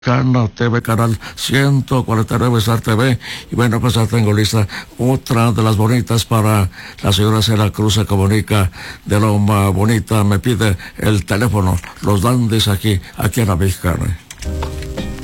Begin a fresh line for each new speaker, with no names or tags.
Cana TV, canal 149 Star TV. Y bueno, pues ya tengo lista otra de las bonitas para la señora Cela Cruz. Se comunica de lo más bonita, me pide el teléfono, los dandes aquí en la Mexicana.